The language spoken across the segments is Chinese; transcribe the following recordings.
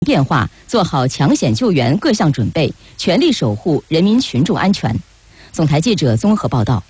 变化，做好抢险救援各项准备，全力守护人民群众安全。总台记者综合报道。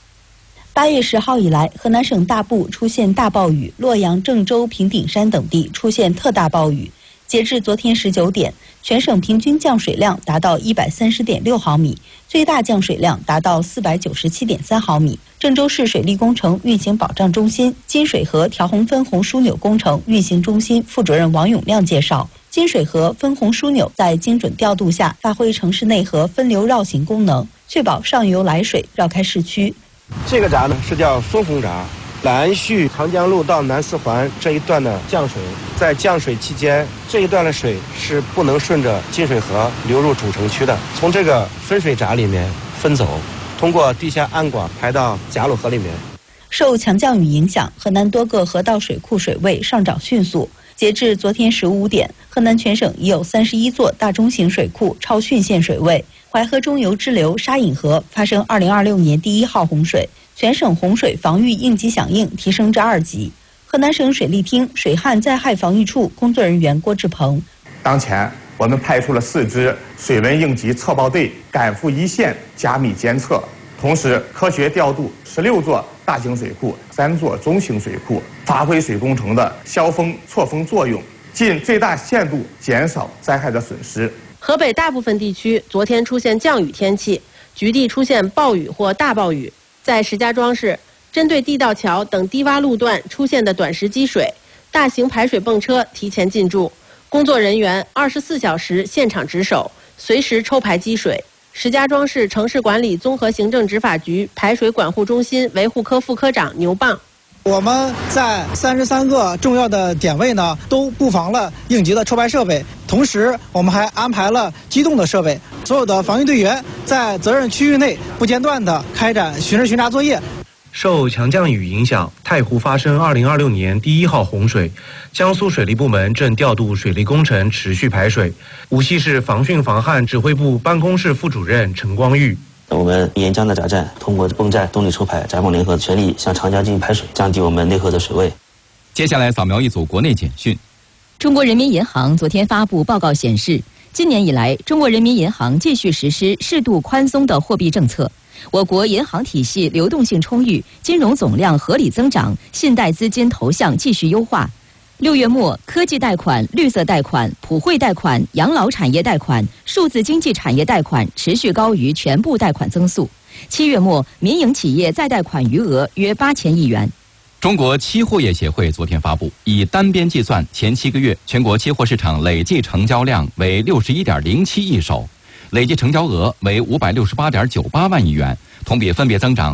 8月10号以来，河南省大部出现大暴雨，洛阳、郑州、平顶山等地出现特大暴雨。截至昨天19点，全省平均降水量达到130.6毫米，最大降水量达到497.3毫米。郑州市水利工程运行保障中心金水河调洪分洪枢纽工程运行中心副主任王永亮介绍，金水河分洪枢纽在精准调度下，发挥城市内河分流绕行功能，确保上游来水绕开市区。 这个闸呢是叫分洪闸，兰胥长江路到南四环这一段的降水，在降水期间，这一段的水是不能顺着金水河流入主城区的，从这个分水闸里面分走，通过地下暗管排到贾鲁河里面。 受强降雨影响，河南多个河道水库水位上涨迅速。截至昨天15点，河南全省已有31座大中型水库超汛限水位。淮河中游支流沙引河发生2026年第1号洪水，全省洪水防御应急响应提升至2级。河南省水利厅水旱灾害防御处工作人员郭志鹏： 当前我们派出了4支水文应急测报队赶赴一线加密监测，同时科学调度16座大型水库、3座中型水库，发挥水工程的消峰错峰作用，尽最大限度减少灾害的损失。 河北大部分地区昨天出现降雨天气，局地出现暴雨或大暴雨。在石家庄市，针对地道桥等低洼路段出现的短时积水，大型排水泵车提前进驻，工作人员24小时现场值守，随时抽排积水。石家庄市城市管理综合行政执法局排水管护中心维护科副科长牛棒： 我们在33个重要的点位呢，都布防了应急的抽排设备，同时我们还安排了机动的设备，所有的防御队员在责任区域内不间断地开展巡视巡查作业。 受强降雨影响，太湖发生2026年第1号洪水，江苏水利部门正调度水利工程持续排水。无锡市防汛防旱指挥部办公室副主任陈光玉： 我们沿江的闸站通过泵站动力抽排、闸泵联合全力向长江进行排水，降低我们内河的水位。 接下来扫描一组国内简讯。 中国人民银行昨天发布报告显示，今年以来，中国人民银行继续实施适度宽松的货币政策。我国银行体系流动性充裕，金融总量合理增长，信贷资金投向继续优化。6月末，科技贷款、绿色贷款、普惠贷款、养老产业贷款、数字经济产业贷款持续高于全部贷款增速。7月末，民营企业再贷款余额约8000亿元。 中国期货业协会昨天发布，以单边计算，前7个月全国期货市场累计成交量为61.07亿手，累计成交额为568.98万亿元，同比分别增长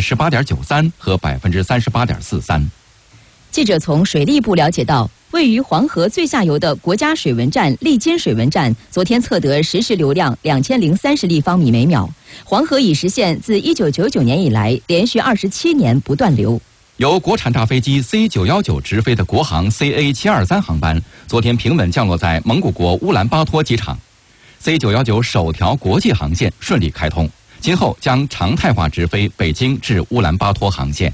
18.93%和38.43%。 记者从水利部了解到，位于黄河最下游的国家水文站利津水文站昨天测得实时流量2030立方米每秒，黄河已实现自1999年以来连续27年不断流。 由国产大飞机 C919 直飞的国航 CA723 航班昨天平稳降落在蒙古国乌兰巴托机场。C919 首条国际航线顺利开通，今后将常态化直飞北京至乌兰巴托航线。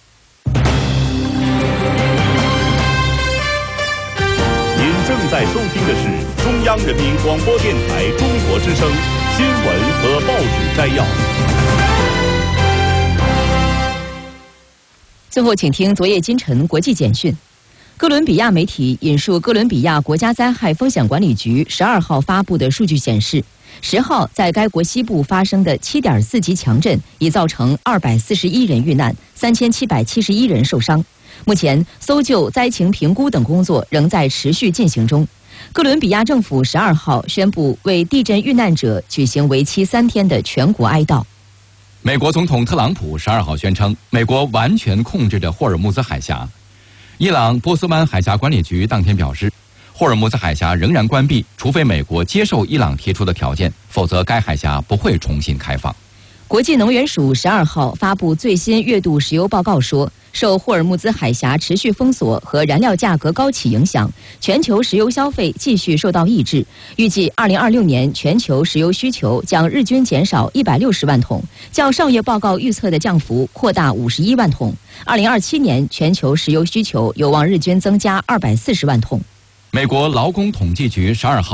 您正在收听的是中央人民广播电台中国之声新闻和报纸摘要。 最后，请听昨夜今晨国际简讯。哥伦比亚媒体引述哥伦比亚国家灾害风险管理局12号发布的数据显示，10号在该国西部发生的7.4级强震已造成241人遇难，3771人受伤。目前，搜救、灾情评估等工作仍在持续进行中。哥伦比亚政府12号宣布为地震遇难者举行为期3天的全国哀悼。 美国总统特朗普12号宣称，美国完全控制着霍尔木兹海峡。伊朗波斯湾海峡管理局当天表示，霍尔木兹海峡仍然关闭，除非美国接受伊朗提出的条件，否则该海峡不会重新开放。 国际能源署12号发布最新月度石油报告说，受霍尔木兹海峡持续封锁和燃料价格高企影响，全球石油消费继续受到抑制。预计2026年全球石油需求将日均减少160万桶，较上月报告预测的降幅扩大51万桶。2027年全球石油需求有望日均增加240万桶。 美国劳工统计局12号